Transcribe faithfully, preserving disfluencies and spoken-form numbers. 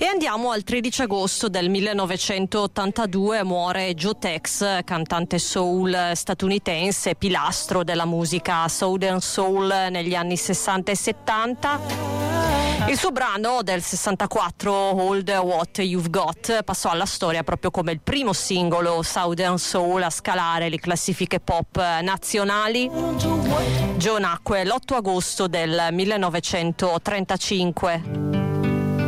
andiamo al tredici agosto del millenovecentottantadue, muore Joe Tex, cantante soul statunitense, pilastro della musica Southern Soul negli anni sessanta e settanta. Il suo brano del sessantaquattro, Hold What You've Got, passò alla storia proprio come il primo singolo Southern Soul a scalare le classifiche pop nazionali. Joe nacque l'otto agosto del millenovecentotrentacinque.